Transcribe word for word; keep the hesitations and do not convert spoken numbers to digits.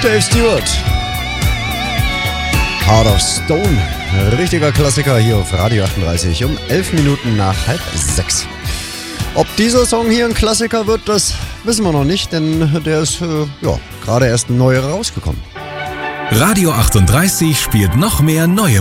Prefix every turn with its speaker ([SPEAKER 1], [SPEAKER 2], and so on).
[SPEAKER 1] Dave Stewart. Heart of Stone. Richtiger Klassiker hier auf Radio achtunddreißig um elf Minuten nach halb sechs. Ob dieser Song hier ein Klassiker wird, das wissen wir noch nicht, denn der ist äh, ja, gerade erst neu rausgekommen.
[SPEAKER 2] Radio achtunddreißig spielt noch mehr neue